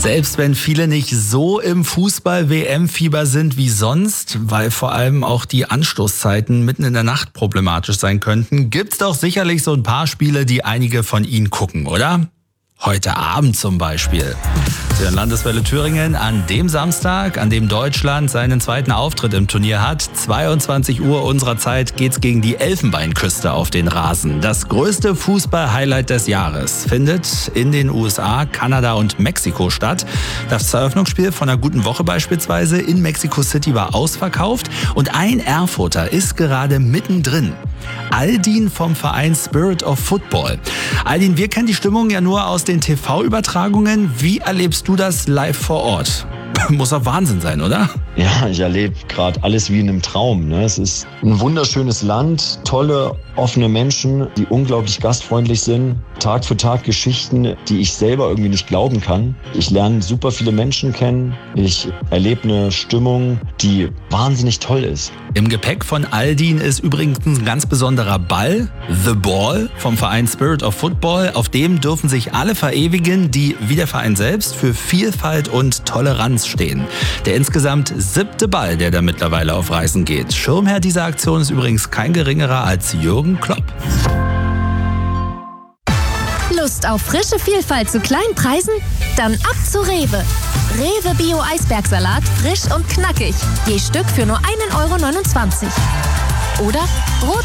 Selbst wenn viele nicht so im Fußball-WM-Fieber sind wie sonst, weil vor allem auch die Anstoßzeiten mitten in der Nacht problematisch sein könnten, gibt's doch sicherlich so ein paar Spiele, die einige von Ihnen gucken, oder? Heute Abend zum Beispiel. Zu der Landeswelle Thüringen an dem Samstag, an dem Deutschland seinen zweiten Auftritt im Turnier hat. 22 Uhr unserer Zeit geht's gegen die Elfenbeinküste auf den Rasen. Das größte Fußball-Highlight des Jahres findet in den USA, Kanada und Mexiko statt. Das Eröffnungsspiel von einer guten Woche beispielsweise in Mexico City war ausverkauft und ein Erfurter ist gerade mittendrin. Aldin vom Verein Spirit of Football. Aldin, wir kennen die Stimmung ja nur aus den TV-Übertragungen. Wie erlebst du das live vor Ort? Muss doch Wahnsinn sein, oder? Ja, ich erlebe gerade alles wie in einem Traum. Es ist ein wunderschönes Land, tolle, offene Menschen, die unglaublich gastfreundlich sind. Tag für Tag Geschichten, die ich selber irgendwie nicht glauben kann. Ich lerne super viele Menschen kennen. Ich erlebe eine Stimmung, die wahnsinnig toll ist. Im Gepäck von Aldin ist übrigens ein ganz besonderer Ball, The Ball, vom Verein Spirit of Football. Auf dem dürfen sich alle verewigen, die wie der Verein selbst für Vielfalt und Toleranz stehen. Der insgesamt 7. Ball, der da mittlerweile auf Reisen geht. Schirmherr dieser Aktion ist übrigens kein geringerer als Jürgen Klopp. Lust auf frische Vielfalt zu kleinen Preisen? Dann ab zu Rewe. Rewe Bio Eisbergsalat, frisch und knackig. Je Stück für nur 1,29 € Oder